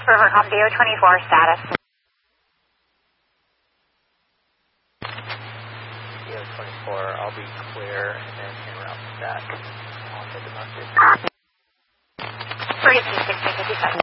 River Copy 024 status. CO24, I'll be clear and then en route back. I'll take the message. 32657.